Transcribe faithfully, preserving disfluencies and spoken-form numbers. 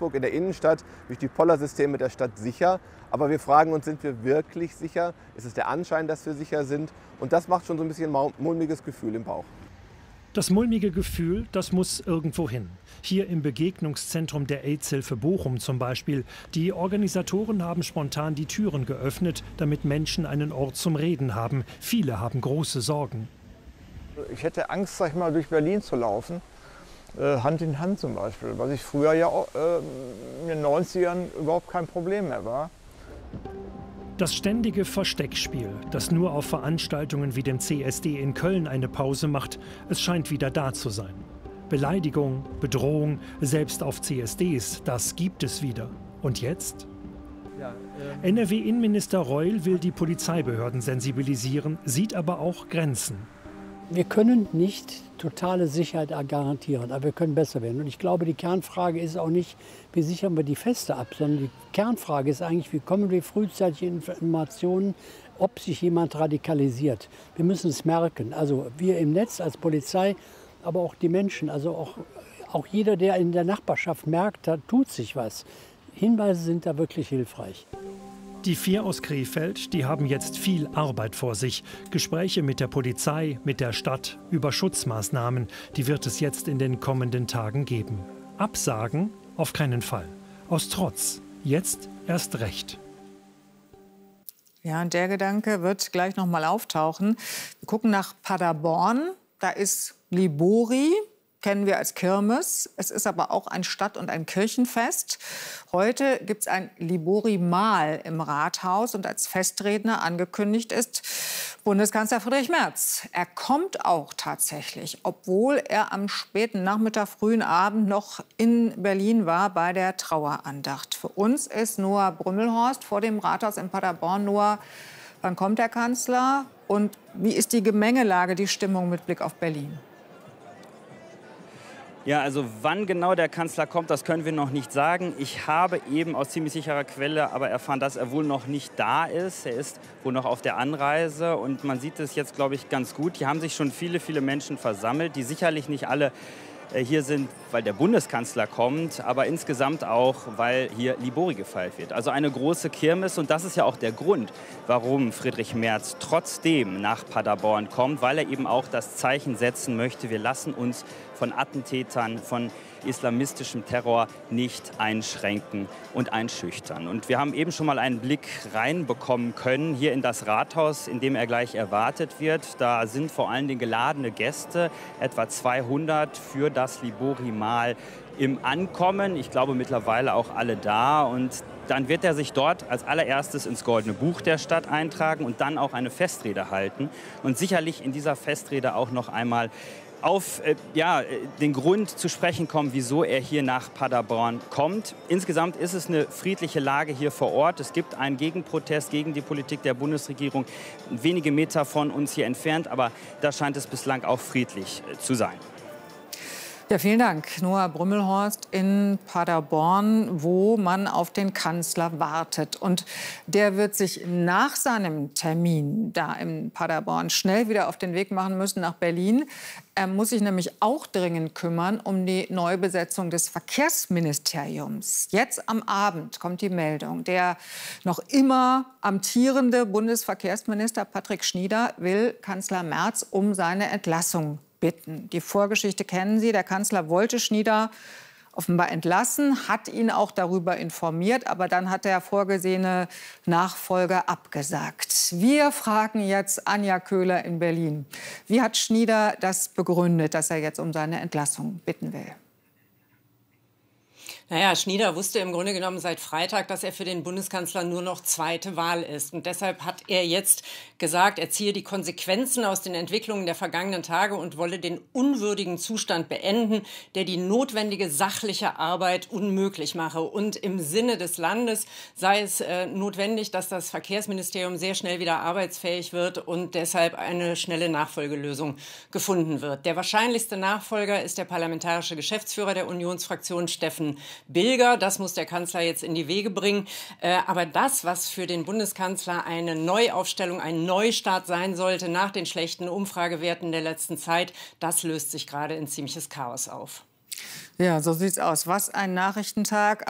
Augsburg in der Innenstadt durch die Pollersysteme der Stadt sicher. Aber wir fragen uns, sind wir wirklich sicher? Ist es der Anschein, dass wir sicher sind? Und das macht schon so ein bisschen ein mulmiges Gefühl im Bauch. Das mulmige Gefühl, das muss irgendwo hin. Hier im Begegnungszentrum der AIDS-Hilfe Bochum zum Beispiel. Die Organisatoren haben spontan die Türen geöffnet, damit Menschen einen Ort zum Reden haben. Viele haben große Sorgen. Ich hätte Angst, sag ich mal, durch Berlin zu laufen. Äh, Hand in Hand zum Beispiel, was ich früher ja auch, äh, in den neunzigern überhaupt kein Problem mehr war. Das ständige Versteckspiel, das nur auf Veranstaltungen wie dem C S D in Köln eine Pause macht, es scheint wieder da zu sein. Beleidigung, Bedrohung, selbst auf C S Ds, das gibt es wieder. Und jetzt? Ja, ähm N R W-Innenminister Reul will die Polizeibehörden sensibilisieren, sieht aber auch Grenzen. Wir können nicht totale Sicherheit garantieren, aber wir können besser werden. Und ich glaube, die Kernfrage ist auch nicht, wie sichern wir die Feste ab, sondern die Kernfrage ist eigentlich, wie kommen wir frühzeitig Informationen, ob sich jemand radikalisiert. Wir müssen es merken, also wir im Netz als Polizei, aber auch die Menschen, also auch, auch jeder, der in der Nachbarschaft merkt, da tut sich was. Hinweise sind da wirklich hilfreich. Die vier aus Krefeld, die haben jetzt viel Arbeit vor sich. Gespräche mit der Polizei, mit der Stadt über Schutzmaßnahmen, die wird es jetzt in den kommenden Tagen geben. Absagen auf keinen Fall. Aus Trotz. Jetzt erst recht. Ja, und der Gedanke wird gleich noch mal auftauchen. Wir gucken nach Paderborn. Da ist Libori. Kennen wir als Kirmes. Es ist aber auch ein Stadt- und ein Kirchenfest. Heute gibt es ein Libori-Mahl im Rathaus und als Festredner angekündigt ist Bundeskanzler Friedrich Merz. Er kommt auch tatsächlich, obwohl er am späten Nachmittag, frühen Abend noch in Berlin war bei der Trauerandacht. Für uns ist Noah Brümmelhorst vor dem Rathaus in Paderborn. Noah, wann kommt der Kanzler und wie ist die Gemengelage, die Stimmung mit Blick auf Berlin? Ja, also wann genau der Kanzler kommt, das können wir noch nicht sagen. Ich habe eben aus ziemlich sicherer Quelle aber erfahren, dass er wohl noch nicht da ist. Er ist wohl noch auf der Anreise und man sieht es jetzt, glaube ich, ganz gut. Hier haben sich schon viele, viele Menschen versammelt, die sicherlich nicht alle hier sind, weil der Bundeskanzler kommt, aber insgesamt auch, weil hier Libori gefeiert wird. Also eine große Kirmes und das ist ja auch der Grund, warum Friedrich Merz trotzdem nach Paderborn kommt, weil er eben auch das Zeichen setzen möchte, wir lassen uns von Attentätern, von islamistischem Terror nicht einschränken und einschüchtern. Und wir haben eben schon mal einen Blick reinbekommen können, hier in das Rathaus, in dem er gleich erwartet wird. Da sind vor allen Dingen geladene Gäste, etwa zweihundert für das Libori-Mahl im Ankommen. Ich glaube mittlerweile auch alle da. Und dann wird er sich dort als allererstes ins Goldene Buch der Stadt eintragen und dann auch eine Festrede halten. Und sicherlich in dieser Festrede auch noch einmal auf äh, ja, den Grund zu sprechen kommen, wieso er hier nach Paderborn kommt. Insgesamt ist es eine friedliche Lage hier vor Ort. Es gibt einen Gegenprotest gegen die Politik der Bundesregierung, wenige Meter von uns hier entfernt, aber da scheint es bislang auch friedlich äh, zu sein. Ja, vielen Dank. Noah Brümmelhorst in Paderborn, wo man auf den Kanzler wartet. Und der wird sich nach seinem Termin da in Paderborn schnell wieder auf den Weg machen müssen nach Berlin. Er muss sich nämlich auch dringend kümmern um die Neubesetzung des Verkehrsministeriums. Jetzt am Abend kommt die Meldung. Der noch immer amtierende Bundesverkehrsminister Patrick Schnieder will Kanzler Merz um seine Entlassung bitten. Die Vorgeschichte kennen Sie. Der Kanzler wollte Schnieder offenbar entlassen, hat ihn auch darüber informiert, aber dann hat der vorgesehene Nachfolger abgesagt. Wir fragen jetzt Anja Köhler in Berlin. Wie hat Schnieder das begründet, dass er jetzt um seine Entlassung bitten will? Naja, Schnieder wusste im Grunde genommen seit Freitag, dass er für den Bundeskanzler nur noch zweite Wahl ist. Und deshalb hat er jetzt gesagt, er ziehe die Konsequenzen aus den Entwicklungen der vergangenen Tage und wolle den unwürdigen Zustand beenden, der die notwendige sachliche Arbeit unmöglich mache. Und im Sinne des Landes sei es äh, notwendig, dass das Verkehrsministerium sehr schnell wieder arbeitsfähig wird und deshalb eine schnelle Nachfolgelösung gefunden wird. Der wahrscheinlichste Nachfolger ist der parlamentarische Geschäftsführer der Unionsfraktion, Steffen Bilger. Das muss der Kanzler jetzt in die Wege bringen. Äh, aber das, was für den Bundeskanzler eine Neuaufstellung, ein Neustart sein sollte nach den schlechten Umfragewerten der letzten Zeit, das löst sich gerade in ziemliches Chaos auf. Ja, so sieht's aus. Was ein Nachrichtentag.